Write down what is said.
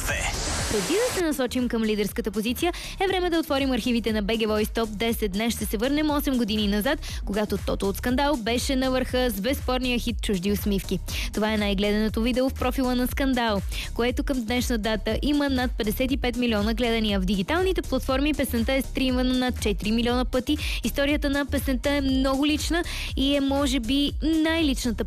Преди да се насочим към лидерската позиция, е време да отворим архивите на BG Voice Top 10. Днес ще се върнем 8 години назад, когато Тото от Скандал беше на върха с безспорния хит "Чужди усмивки". Това е най-гледаното видео в профила на Скандал, което към днешна дата има над 55 милиона гледания. В дигиталните платформи песента е стримана над 4 милиона пъти. Историята на песента е много лична и е може би най-личната